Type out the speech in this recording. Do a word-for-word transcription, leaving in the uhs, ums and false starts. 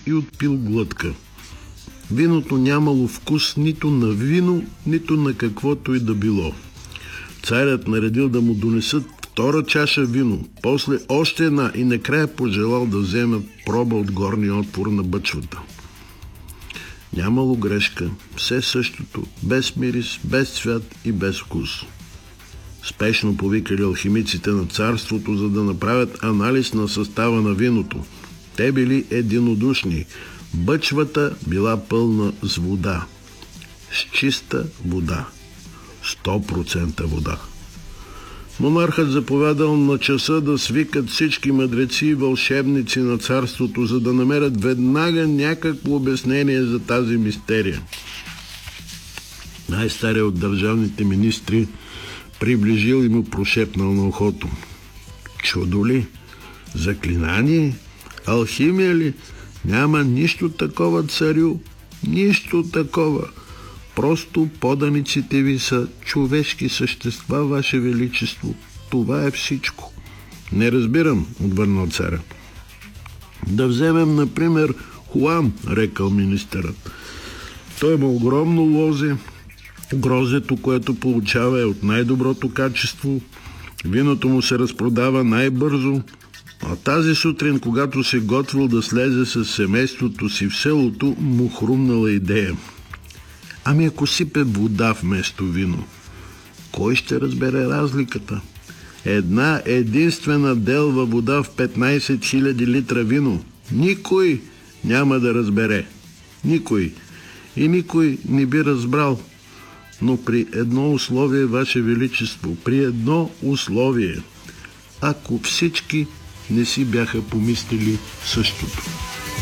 и отпил глътка. Виното нямало вкус нито на вино, нито на каквото и да било. Царят наредил да му донесат втора чаша вино, после още една и накрая пожелал да вземе проба от горния отвор на бъчвата. Нямало грешка, все същото, без мирис, без цвят и без вкус. Спешно повикали алхимиците на царството, за да направят анализ на състава на виното. Те били единодушни. Бъчвата била пълна с вода. С чиста вода. сто процента вода. Монархът заповядал на часа да свикат всички мъдреци и вълшебници на царството, за да намерят веднага някакво обяснение за тази мистерия. Най-стария от държавните министри приближил и му прошепнал на ухото: чудо ли? Заклинание? Алхимия ли? Няма нищо такова, царю. Нищо такова. Просто поданиците ви са човешки същества, ваше величество. Това е всичко. Не разбирам, отвърнал царя. Да вземем, например, Хуан, рекал министърът. Той има огромно лозе. Грозето, което получава, е от най-доброто качество. Виното му се разпродава най-бързо. А тази сутрин, когато се готвил да слезе с семейството си в селото, му хрумнала идея. Ами ако сипе вода вместо вино, кой ще разбере разликата? Една единствена делва вода в петнайсет хиляди литра вино. Никой няма да разбере. Никой. И никой не би разбрал. Но при едно условие, ваше величество, при едно условие. Ако всички не си бяха помислили същото.